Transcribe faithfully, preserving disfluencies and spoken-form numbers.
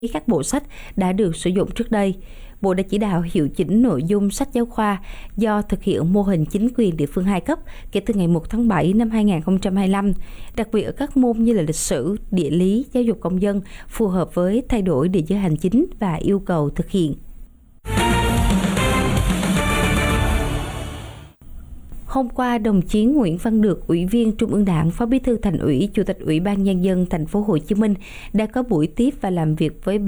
các bộ sách đã được sử dụng trước đây. Bộ đã chỉ đạo hiệu chỉnh nội dung sách giáo khoa do thực hiện mô hình chính quyền địa phương hai cấp kể từ ngày một tháng bảy năm hai nghìn không trăm hai mươi lăm, đặc biệt ở các môn như là lịch sử, địa lý, giáo dục công dân, phù hợp với thay đổi địa giới hành chính và yêu cầu thực hiện. Hôm qua, đồng chí Nguyễn Văn Được, Ủy viên Trung ương Đảng, Phó Bí thư Thành ủy, Chủ tịch Ủy ban Nhân dân Thành phố Hồ Chí Minh đã có buổi tiếp và làm việc với Ban